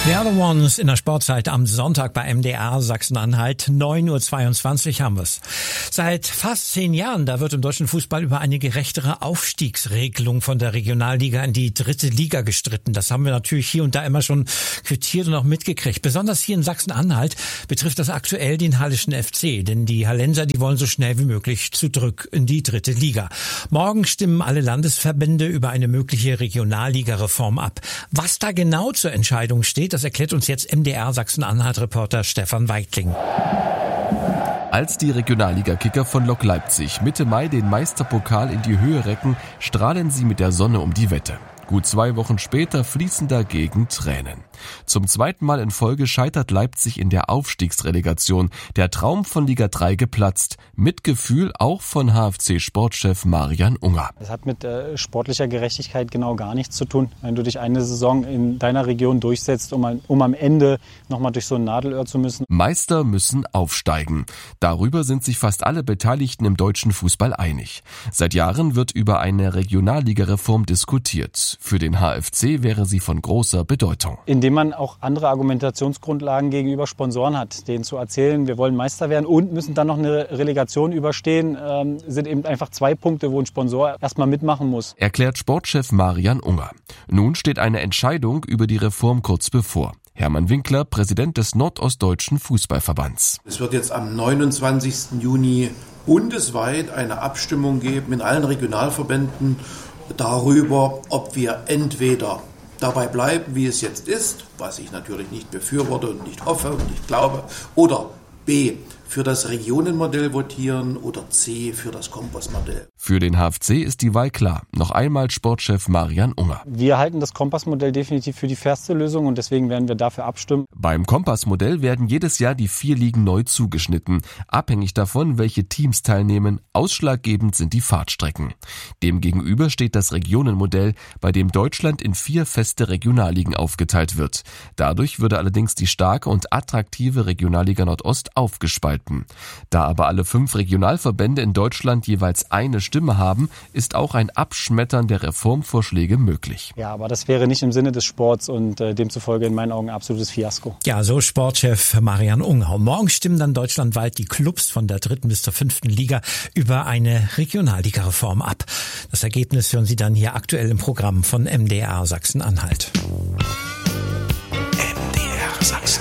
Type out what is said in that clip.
The Other Ones in der Sportzeit am Sonntag bei MDR Sachsen-Anhalt. 9.22 Uhr haben wir's. Seit fast 10 Jahren, da wird im deutschen Fußball über eine gerechtere Aufstiegsregelung von der Regionalliga in die 3. Liga gestritten. Das haben wir natürlich hier und da immer schon quittiert und auch mitgekriegt. Besonders hier in Sachsen-Anhalt betrifft das aktuell den Hallischen FC. Denn die Hallenser, die wollen so schnell wie möglich zurück in die 3. Liga. Morgen stimmen alle Landesverbände über eine mögliche Regionalliga-Reform ab. Was da genau zur Entscheidung steht, das erklärt uns jetzt MDR Sachsen-Anhalt-Reporter Stefan Weitling. Als die Regionalliga-Kicker von Lok Leipzig Mitte Mai den Meisterpokal in die Höhe recken, strahlen sie mit der Sonne um die Wette. Gut 2 Wochen später fließen dagegen Tränen. Zum 2. Mal in Folge scheitert Leipzig in der Aufstiegsrelegation. Der Traum von Liga 3 geplatzt. Mitgefühl auch von HFC-Sportchef Marian Unger. Das hat mit sportlicher Gerechtigkeit genau gar nichts zu tun. Wenn du dich eine Saison in deiner Region durchsetzt, um am Ende nochmal durch so ein Nadelöhr zu müssen. Meister müssen aufsteigen. Darüber sind sich fast alle Beteiligten im deutschen Fußball einig. Seit Jahren wird über eine Regionalligareform diskutiert. Für den HFC wäre sie von großer Bedeutung. Indem man auch andere Argumentationsgrundlagen gegenüber Sponsoren hat, denen zu erzählen, wir wollen Meister werden und müssen dann noch eine Relegation überstehen, sind eben einfach 2 Punkte, wo ein Sponsor erstmal mitmachen muss. Erklärt Sportchef Marian Unger. Nun steht eine Entscheidung über die Reform kurz bevor. Hermann Winkler, Präsident des Nordostdeutschen Fußballverbands. Es wird jetzt am 29. Juni bundesweit eine Abstimmung geben in allen Regionalverbänden darüber, ob wir entweder dabei bleiben, wie es jetzt ist, was ich natürlich nicht befürworte und nicht hoffe und nicht glaube, oder B, für das Regionenmodell votieren oder C, für das Kompassmodell. Für den HFC ist die Wahl klar. Noch einmal Sportchef Marian Unger. Wir halten das Kompassmodell definitiv für die fairste Lösung und deswegen werden wir dafür abstimmen. Beim Kompassmodell werden jedes Jahr die 4 Ligen neu zugeschnitten. Abhängig davon, welche Teams teilnehmen, ausschlaggebend sind die Fahrtstrecken. Demgegenüber steht das Regionenmodell, bei dem Deutschland in 4 feste Regionalligen aufgeteilt wird. Dadurch würde allerdings die starke und attraktive Regionalliga Nordost aufgespalten. Da aber alle 5 Regionalverbände in Deutschland jeweils eine Stimme haben, ist auch ein Abschmettern der Reformvorschläge möglich. Ja, aber das wäre nicht im Sinne des Sports und demzufolge in meinen Augen ein absolutes Fiasko. Ja, so Sportchef Marian Unger. Morgen stimmen dann deutschlandweit die Clubs von der 3. bis zur 5. Liga über eine Regionalliga-Reform ab. Das Ergebnis hören Sie dann hier aktuell im Programm von MDR Sachsen-Anhalt. MDR Sachsen.